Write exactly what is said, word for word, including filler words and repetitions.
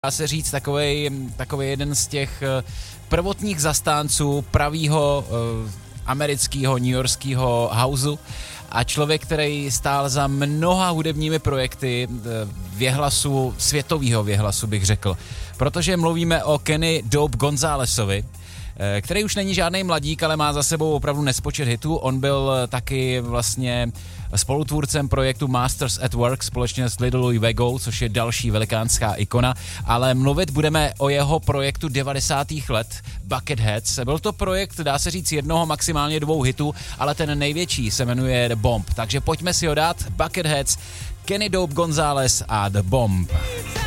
Dá se říct takovej, takovej jeden z těch prvotních zastánců pravýho uh, amerického, newyorského houseu a člověk, který stál za mnoha hudebními projekty věhlasu, světového věhlasu bych řekl. Protože mluvíme o Kenny Dope Gonzálesovi, který už není žádný mladík, ale má za sebou opravdu nespočet hitů. On byl taky vlastně spolutvůrcem projektu Masters at Work společně s Little Louie Vegou, což je další velikánská ikona, ale mluvit budeme o jeho projektu devadesátých let Bucketheads. Byl to projekt, dá se říct, jednoho, maximálně dvou hitů, ale ten největší se jmenuje The Bomb. Takže pojďme si ho dát. Bucketheads, Kenny Dope González a The Bomb.